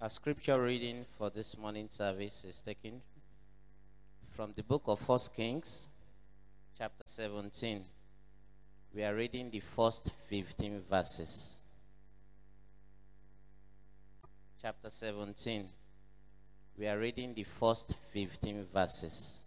Our scripture reading for this morning service is taken from the book of 1 Kings, chapter 17. We are reading the first 15 verses. Chapter 17. We are reading the first 15 verses.